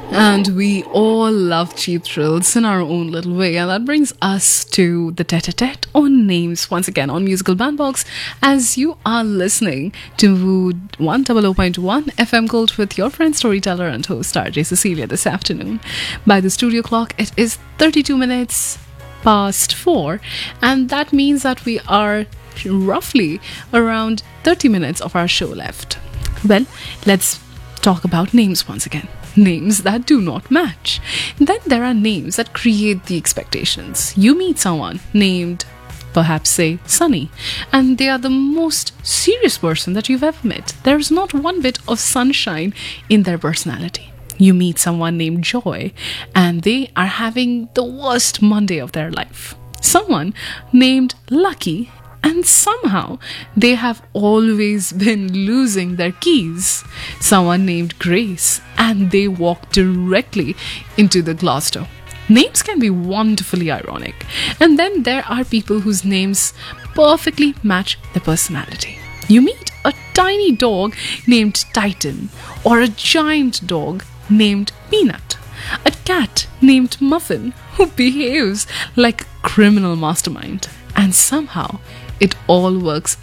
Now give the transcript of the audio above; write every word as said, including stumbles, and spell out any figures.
And we all love cheap thrills in our own little way. And that brings us to the tete-a-tete on names once again on Musical Bandbox, as you are listening to one oh oh point one F M Gold with your friend, storyteller and host R J Cecilia this afternoon. By the studio clock, it is thirty-two minutes past four, and that means that we are roughly around thirty minutes of our show left. Well, let's talk about names once again. Names that do not match. Then there are names that create the expectations. You meet someone named, perhaps say, Sunny, and they are the most serious person that you've ever met. There's not one bit of sunshine in their personality. You meet someone named Joy, and they are having the worst Monday of their life. Someone named Lucky, and somehow they have always been losing their keys. Someone named Grace, and they walk directly into the glass door. Names can be wonderfully ironic. And then there are people whose names perfectly match their personality. You meet a tiny dog named Titan, or a giant dog named Peanut, a cat named Muffin who behaves like a criminal mastermind, and somehow it all works